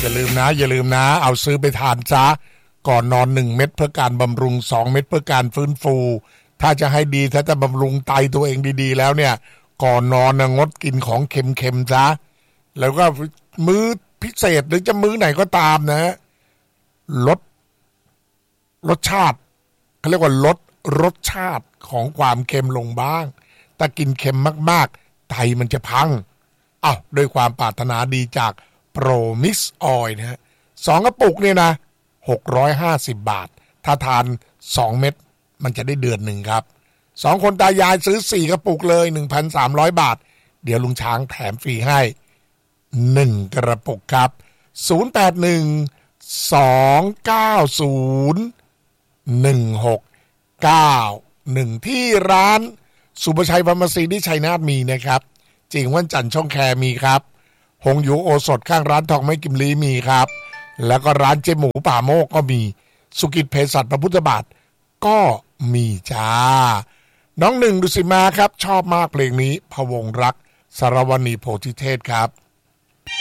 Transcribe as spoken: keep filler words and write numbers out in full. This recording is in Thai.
อย่าลืมนะอย่าลืมนะเอาซื้อไปทานซะก่อนนอนหนึ่งเม็ดเพื่อการบำรุงสองเม็ดเพื่อการฟื้นฟูถ้าจะให้ดีถ้าจะบำรุงไตตัวเองดีๆแล้วเนี่ยก่อนนอนนะงดกินของเค็มๆซะแล้วก็มื้อพิเศษหรือจะมื้อไหนก็ตามนะลดรสชาติเขาเรียกว่าลดรสชาติของความเค็มลงบ้างถ้ากินเค็มมากๆไตมันจะพังอ้าวด้วยความปรารถนาดีจากโปรมิกซ์ออยล์นะฮะสองกระปุกเนี่ยนะหกร้อยห้าสิบบาทถ้าทานสองเม็ดมันจะได้เดือนหนึ่งครับสองคนตายายซื้อสี่กระปุกเลย หนึ่งพันสามร้อย บาทเดี๋ยวลุงช้างแถมฟรีให้หนึ่งกระปุกครับศูนย์ แปด หนึ่ง สอง เก้า ศูนย์ หนึ่ง หก เก้า หนึ่งที่ร้านสุภชัยฟาร์มาซีที่ชัยนาทมีนะครับจริงวันจันทร์ช่องแคมีครับหงหยูโอสถข้างร้านทองไม้กิมลีมีครับแล้วก็ร้านเจ๊หมูป่าโมกก็มีสุกิจเภสัชพระพุทธบาทก็มีจ้าน้องหนึ่งดุสิมาครับชอบมากเพลงนี้พะวงรักสารวณีโพธิเทศครับ